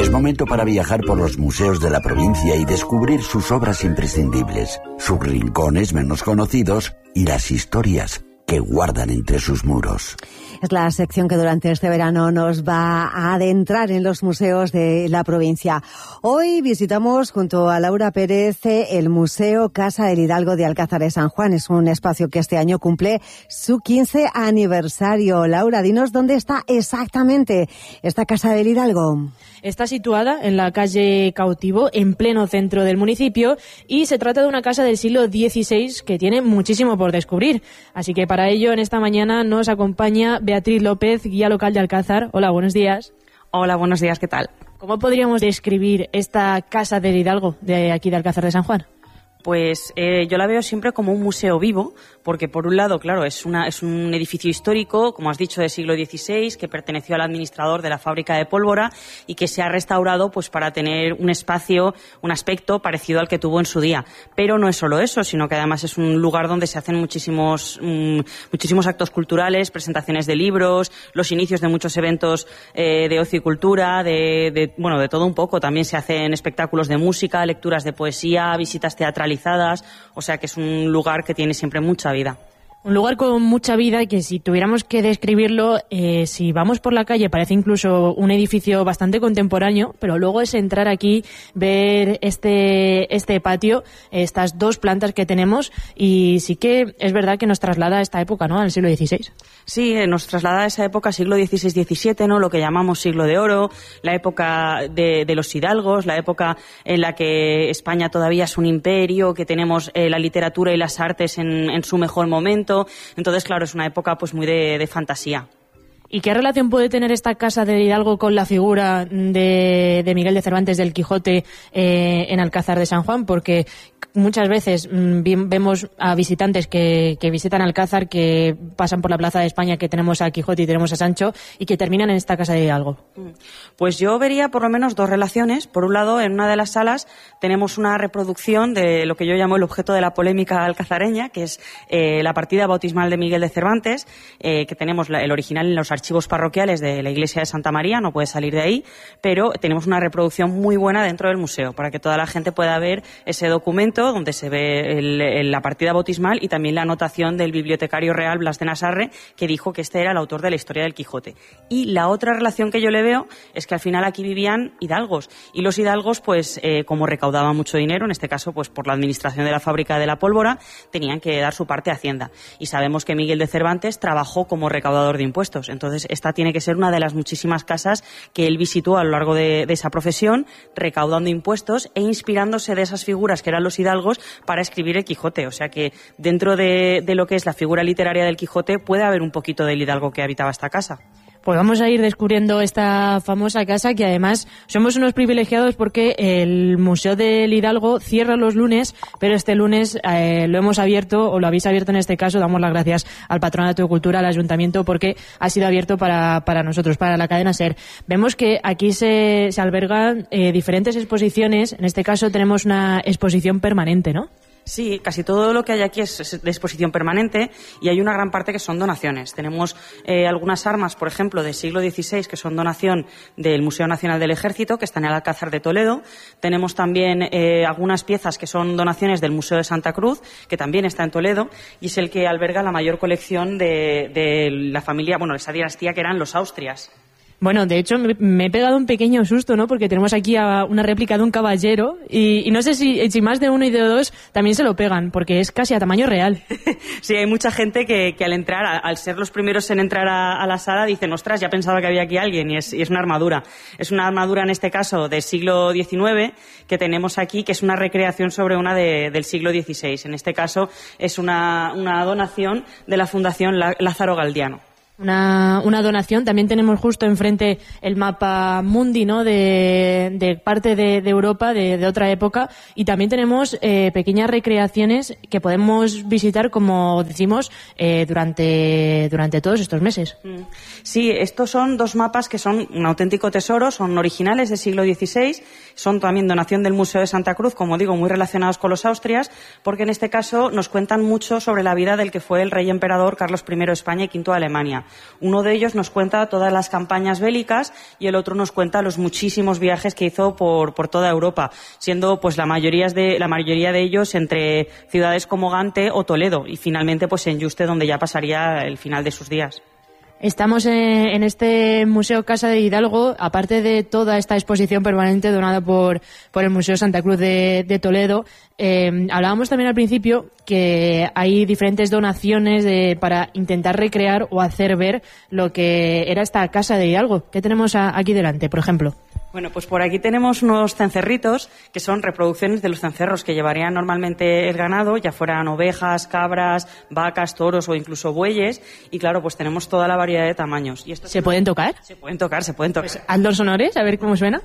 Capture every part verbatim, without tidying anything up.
Es momento para viajar por los museos de la provincia y descubrir sus obras imprescindibles, sus rincones menos conocidos y las historias que guardan entre sus muros. Es la sección que durante este verano nos va a adentrar en los museos de la provincia. Hoy visitamos junto a Laura Pérez el Museo Casa del Hidalgo de Alcázar de San Juan. Es un espacio que este año cumple su quince aniversario. Laura, dinos dónde está exactamente esta Casa del Hidalgo. Está situada en la calle Cautivo, en pleno centro del municipio, y se trata de una casa del siglo dieciséis que tiene muchísimo por descubrir. Así que para ello, en esta mañana nos acompaña Beatriz López, guía local de Alcázar. Hola, buenos días. Hola, buenos días, ¿qué tal? ¿Cómo podríamos describir esta Casa del Hidalgo de aquí de Alcázar de San Juan? Pues eh, yo la veo siempre como un museo vivo, porque por un lado, claro, es, una, es un edificio histórico, como has dicho, del siglo dieciséis, que perteneció al administrador de la fábrica de pólvora y que se ha restaurado pues para tener un espacio, un aspecto parecido al que tuvo en su día. Pero no es solo eso, sino que además es un lugar donde se hacen muchísimos, mmm, muchísimos actos culturales, presentaciones de libros, los inicios de muchos eventos eh, de ocio y cultura, de, de, bueno, de todo un poco. También se hacen espectáculos de música, lecturas de poesía, visitas teatrales, o sea que es un lugar que tiene siempre mucha vida. Un lugar con mucha vida que si tuviéramos que describirlo, eh, si vamos por la calle parece incluso un edificio bastante contemporáneo, pero luego es entrar aquí, ver este, este patio, estas dos plantas que tenemos, y sí que es verdad que nos traslada a esta época, ¿no?, al siglo dieciséis. Sí, nos traslada a esa época, siglo dieciséis diecisiete, ¿no?, lo que llamamos siglo de oro, la época de, de los hidalgos, la época en la que España todavía es un imperio, que tenemos eh, la literatura y las artes en, en su mejor momento. Entonces, claro, es una época pues muy de, de fantasía. ¿Y qué relación puede tener esta Casa del Hidalgo con la figura de, de Miguel de Cervantes del Quijote eh, en Alcázar de San Juan? Porque muchas veces mmm, vemos a visitantes que, que visitan Alcázar, que pasan por la Plaza de España, que tenemos a Quijote y tenemos a Sancho, y que terminan en esta Casa del Hidalgo. Pues yo vería por lo menos dos relaciones. Por un lado, en una de las salas tenemos una reproducción de lo que yo llamo el objeto de la polémica alcazareña, que es eh, la partida bautismal de Miguel de Cervantes, eh, que tenemos la, el original en los archivos parroquiales de la iglesia de Santa María, no puede salir de ahí, pero tenemos una reproducción muy buena dentro del museo para que toda la gente pueda ver ese documento donde se ve el, el, la partida bautismal y también la anotación del bibliotecario real Blas de Nasarre, que dijo que este era el autor de la historia del Quijote. Y la otra relación que yo le veo es que al final aquí vivían hidalgos, y los hidalgos, pues eh, como recaudaban mucho dinero, en este caso pues por la administración de la fábrica de la pólvora, tenían que dar su parte a Hacienda. Y sabemos que Miguel de Cervantes trabajó como recaudador de impuestos. Entonces, esta tiene que ser una de las muchísimas casas que él visitó a lo largo de, de esa profesión, recaudando impuestos e inspirándose de esas figuras que eran los hidalgos para escribir el Quijote. O sea que dentro de, de lo que es la figura literaria del Quijote puede haber un poquito del hidalgo que habitaba esta casa. Pues vamos a ir descubriendo esta famosa casa, que además somos unos privilegiados porque el Museo del Hidalgo cierra los lunes, pero este lunes eh, lo hemos abierto, o lo habéis abierto en este caso. Damos las gracias al Patronato de Cultura, al Ayuntamiento, porque ha sido abierto para, para nosotros, para la cadena SER. Vemos que aquí se, se albergan eh, diferentes exposiciones. En este caso tenemos una exposición permanente, ¿no? Sí, casi todo lo que hay aquí es de exposición permanente, y hay una gran parte que son donaciones. Tenemos eh, algunas armas, por ejemplo, del siglo dieciséis, que son donación del Museo Nacional del Ejército, que está en el Alcázar de Toledo. Tenemos también eh, algunas piezas que son donaciones del Museo de Santa Cruz, que también está en Toledo, y es el que alberga la mayor colección de, de la familia, bueno, de esa dinastía que eran los Austrias. Bueno, de hecho, me, me he pegado un pequeño susto, ¿no? Porque tenemos aquí a una réplica de un caballero y, y no sé si, si más de uno y de dos también se lo pegan, porque es casi a tamaño real. Sí, hay mucha gente que, que al entrar, al ser los primeros en entrar a, a la sala, dicen, ostras, ya pensaba que había aquí alguien, y es, y es una armadura. Es una armadura, en este caso, del siglo diecinueve, que tenemos aquí, que es una recreación sobre una de, del siglo dieciséis. En este caso, es una, una donación de la Fundación Lázaro Galdiano. Una, una donación. También tenemos justo enfrente el mapa mundi, ¿no?, de, de parte de, de Europa, de, de otra época, y también tenemos eh, pequeñas recreaciones que podemos visitar, como decimos, eh, durante, durante todos estos meses. Sí, estos son dos mapas que son un auténtico tesoro, son originales del siglo dieciséis, son también donación del Museo de Santa Cruz, como digo, muy relacionados con los Austrias, porque en este caso nos cuentan mucho sobre la vida del que fue el rey emperador Carlos primero de España y quinto de Alemania. Uno de ellos nos cuenta todas las campañas bélicas y el otro nos cuenta los muchísimos viajes que hizo por, por toda Europa, siendo pues la mayoría de, la mayoría de ellos entre ciudades como Gante o Toledo y finalmente pues en Yuste, donde ya pasaría el final de sus días. Estamos en este Museo Casa de Hidalgo, aparte de toda esta exposición permanente donada por, por el Museo Santa Cruz de, de Toledo. Eh, hablábamos también al principio que hay diferentes donaciones de, para intentar recrear o hacer ver lo que era esta Casa de Hidalgo. ¿Qué tenemos a, aquí delante, por ejemplo? Bueno, pues por aquí tenemos unos cencerritos que son reproducciones de los cencerros que llevarían normalmente el ganado, ya fueran ovejas, cabras, vacas, toros o incluso bueyes. Y claro, pues tenemos toda la variedad de tamaños. Y esto ¿Se pueden tocar? Se pueden tocar, se pueden tocar. Pues haz los sonores, a ver cómo suena.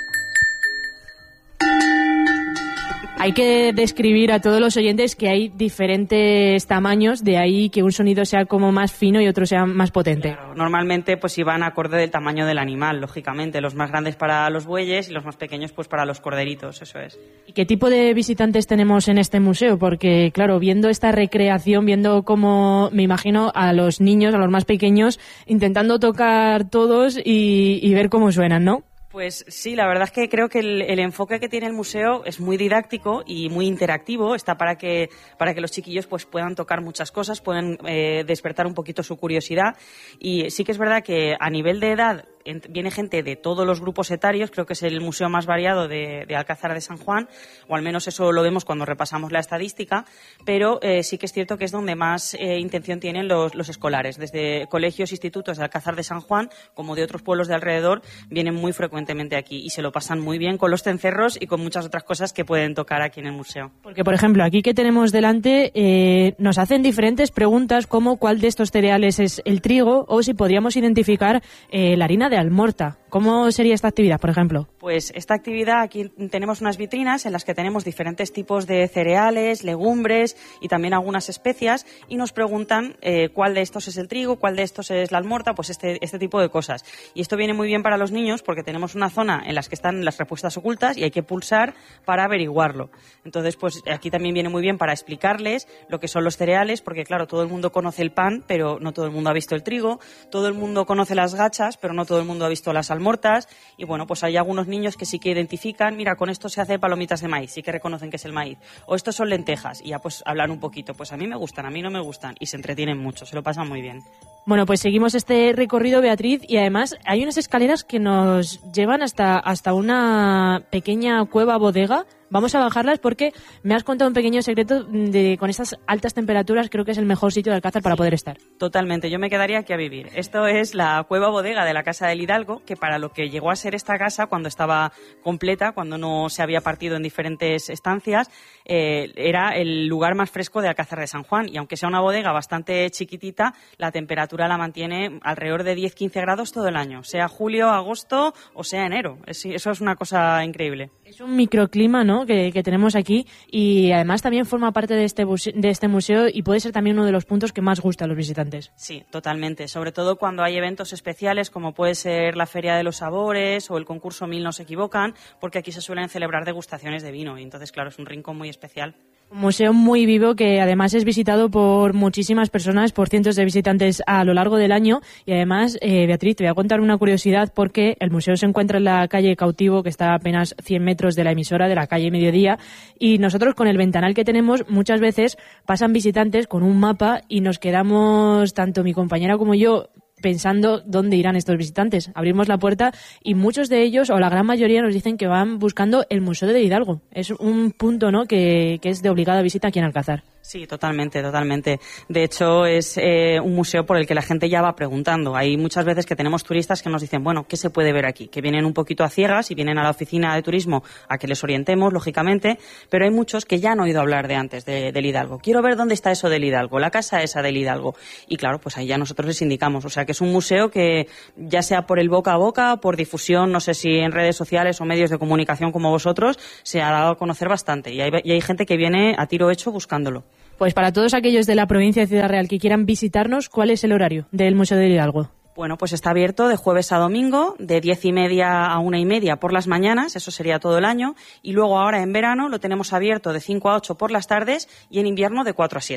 Hay que describir a todos los oyentes que hay diferentes tamaños, de ahí que un sonido sea como más fino y otro sea más potente. Claro, normalmente pues iban acorde del tamaño del animal, lógicamente. Los más grandes para los bueyes y los más pequeños pues para los corderitos, eso es. ¿Y qué tipo de visitantes tenemos en este museo? Porque, claro, viendo esta recreación, viendo cómo me imagino a los niños, a los más pequeños, intentando tocar todos y, y ver cómo suenan, ¿no? Pues sí, la verdad es que creo que el, el enfoque que tiene el museo es muy didáctico y muy interactivo. Está para que para que los chiquillos pues puedan tocar muchas cosas, puedan eh, despertar un poquito su curiosidad. Y sí que es verdad que a nivel de edad viene gente de todos los grupos etarios. Creo que es el museo más variado de, de Alcázar de San Juan, o al menos eso lo vemos cuando repasamos la estadística, pero eh, sí que es cierto que es donde más eh, intención tienen los, los escolares. Desde colegios, institutos de Alcázar de San Juan, como de otros pueblos de alrededor, vienen muy frecuentemente aquí y se lo pasan muy bien con los cencerros y con muchas otras cosas que pueden tocar aquí en el museo. Porque, por ejemplo, aquí que tenemos delante, eh, nos hacen diferentes preguntas como cuál de estos cereales es el trigo o si podríamos identificar eh, la harina de almorta. ¿Cómo sería esta actividad, por ejemplo? Pues esta actividad, aquí tenemos unas vitrinas en las que tenemos diferentes tipos de cereales, legumbres y también algunas especias y nos preguntan eh, cuál de estos es el trigo, cuál de estos es la almorta, pues este, este tipo de cosas. Y esto viene muy bien para los niños porque tenemos una zona en la que están las respuestas ocultas y hay que pulsar para averiguarlo. Entonces, pues aquí también viene muy bien para explicarles lo que son los cereales, porque claro, todo el mundo conoce el pan, pero no todo el mundo ha visto el trigo, todo el mundo conoce las gachas, pero no todo el mundo ha visto las almortas, y bueno, pues hay algunos niños que sí que identifican, mira, con esto se hace palomitas de maíz, sí que reconocen que es el maíz, o estos son lentejas, y ya pues hablan un poquito, pues a mí me gustan, a mí no me gustan, y se entretienen mucho, se lo pasan muy bien. Bueno, pues seguimos este recorrido, Beatriz, y además hay unas escaleras que nos llevan hasta, hasta una pequeña cueva bodega. Vamos a bajarlas porque me has contado un pequeño secreto de con estas altas temperaturas creo que es el mejor sitio de Alcázar para sí, poder estar. Totalmente, yo me quedaría aquí a vivir. Esto es la cueva bodega de la Casa del Hidalgo, que para lo que llegó a ser esta casa cuando estaba completa, cuando no se había partido en diferentes estancias, eh, era el lugar más fresco de Alcázar de San Juan, y aunque sea una bodega bastante chiquitita, la temperatura la mantiene alrededor de diez a quince grados todo el año, sea julio, agosto o sea enero. Es, eso es una cosa increíble. Es un microclima, ¿no?, que, que tenemos aquí, y además también forma parte de este, de este museo y puede ser también uno de los puntos que más gusta a los visitantes. Sí, totalmente. Sobre todo cuando hay eventos especiales como puede ser la Feria de los Sabores o el concurso Mil no se equivocan, porque aquí se suelen celebrar degustaciones de vino y entonces, claro, es un rincón muy especial. Un museo muy vivo que además es visitado por muchísimas personas, por cientos de visitantes a lo largo del año. Y además, eh, Beatriz, te voy a contar una curiosidad porque el museo se encuentra en la calle Cautivo, que está a apenas cien metros de la emisora, de la calle Mediodía. Y nosotros, con el ventanal que tenemos, muchas veces pasan visitantes con un mapa y nos quedamos, tanto mi compañera como yo, pensando dónde irán estos visitantes. Abrimos la puerta y muchos de ellos, o la gran mayoría, nos dicen que van buscando el Museo de Hidalgo. Es un punto, ¿no?, que, que es de obligada visita aquí en Alcázar. Sí, totalmente, totalmente. De hecho, es eh, un museo por el que la gente ya va preguntando. Hay muchas veces que tenemos turistas que nos dicen, bueno, ¿qué se puede ver aquí? Que vienen un poquito a ciegas y vienen a la oficina de turismo a que les orientemos, lógicamente, pero hay muchos que ya han oído hablar de antes de, del Hidalgo. Quiero ver dónde está eso del Hidalgo, la casa esa del Hidalgo. Y claro, pues ahí ya nosotros les indicamos. O sea, que es un museo que, ya sea por el boca a boca, por difusión, no sé si en redes sociales o medios de comunicación como vosotros, se ha dado a conocer bastante. Y hay, y hay gente que viene a tiro hecho buscándolo. Pues para todos aquellos de la provincia de Ciudad Real que quieran visitarnos, ¿cuál es el horario del Museo del Hidalgo? Bueno, pues está abierto de jueves a domingo, de diez y media a una y media por las mañanas, eso sería todo el año, y luego ahora en verano lo tenemos abierto de cinco a ocho por las tardes y en invierno de cuatro a siete.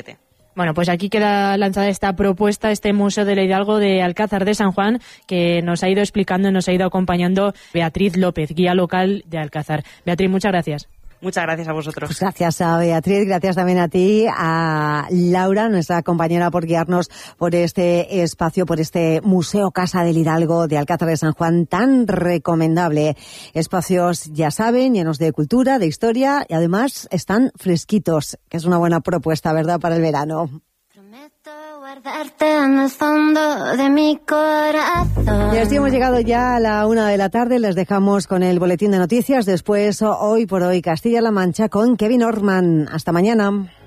Bueno, pues aquí queda lanzada esta propuesta, este Museo del Hidalgo de Alcázar de San Juan, que nos ha ido explicando y nos ha ido acompañando Beatriz López, guía local de Alcázar. Beatriz, muchas gracias. Muchas gracias a vosotros. Pues gracias a Beatriz, gracias también a ti, a Laura, nuestra compañera, por guiarnos por este espacio, por este Museo Casa del Hidalgo de Alcázar de San Juan, tan recomendable. Espacios, ya saben, llenos de cultura, de historia, y además están fresquitos, que es una buena propuesta, ¿verdad?, para el verano. Guardarte en el fondo de mi corazón. Y así hemos llegado ya a la una de la tarde. Les dejamos con el boletín de noticias. Después, Hoy por Hoy, Castilla-La Mancha con Kevin Orman. Hasta mañana.